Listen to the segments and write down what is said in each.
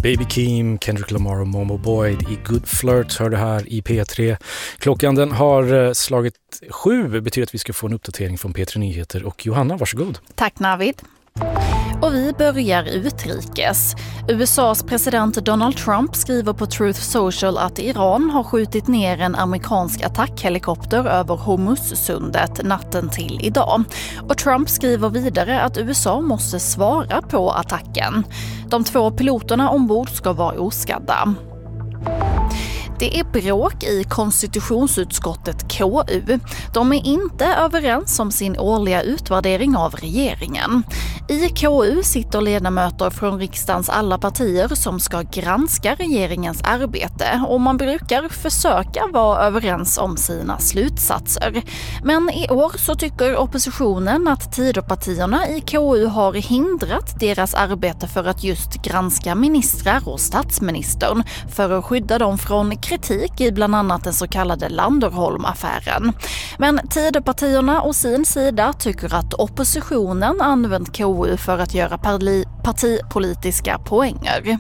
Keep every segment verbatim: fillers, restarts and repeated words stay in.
Baby Keem, Kendrick Lamar och Momo Boyd i Good Flirt hör det här i P tre. Klockan den har slagit sju, betyder att vi ska få en uppdatering från P tre Nyheter. Och Johanna, varsågod. Tack Navid. Och vi börjar utrikes. U S A:s president Donald Trump skriver på Truth Social att Iran har skjutit ner en amerikansk attackhelikopter över Hormuzsundet natten till idag. Och Trump skriver vidare att U S A måste svara på attacken. De två piloterna ombord ska vara oskadda. Det är bråk i konstitutionsutskottet K U. De är inte överens om sin årliga utvärdering av regeringen. I K U sitter ledamöter från riksdagens alla partier som ska granska regeringens arbete och man brukar försöka vara överens om sina slutsatser. Men i år så tycker oppositionen att Tidöpartierna i K U har hindrat deras arbete för att just granska ministrar och statsministern för att skydda dem från kritik i bland annat den så kallade Landerholm-affären. Men Tidöpartierna å sin sida tycker att oppositionen använt K U för att göra partipolitiska poänger.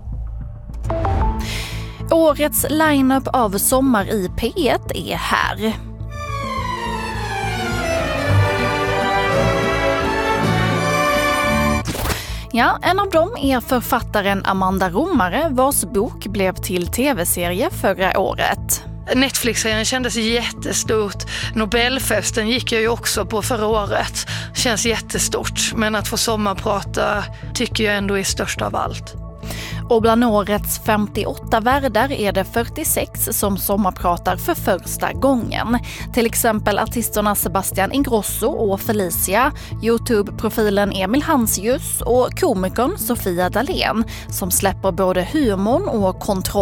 Årets lineup av Sommar i P ett är här. Ja, en av dem är författaren Amanda Romare vars bok blev till tv-serie förra året. Netflix-serien kändes jättestort. Nobelfesten gick jag ju också på förra året. Känns jättestort. Men att få sommarprata tycker jag ändå är störst av allt. Och bland årets femtioåtta värdar är det fyrtiosex som sommarpratar för första gången. Till exempel artisterna Sebastian Ingrosso och Felicia, YouTube-profilen Emil Hansjus och komikern Sofia Dalén som släpper både humorn och kontroll